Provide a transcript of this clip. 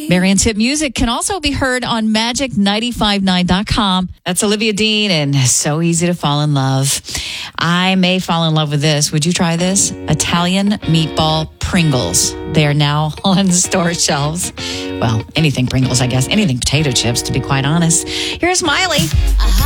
Marianne's hit music can also be heard on magic959.com. That's Olivia Dean, and so easy to fall in love. I may fall in love with this. Would you try this? Italian meatball Pringles. They are now on store shelves. Well, anything Pringles, I guess. Anything potato chips, to be quite honest. Here's Miley.